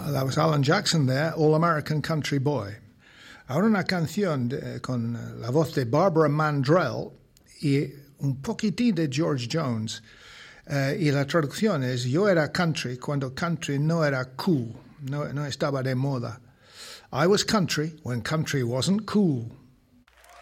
That was Alan Jackson there, All American Country Boy. Ahora una canción con la voz de Barbara Mandrell y un poquitín de George Jones. Y la traducción es: yo era country cuando country no era cool, no estaba de moda. I was country when country wasn't cool.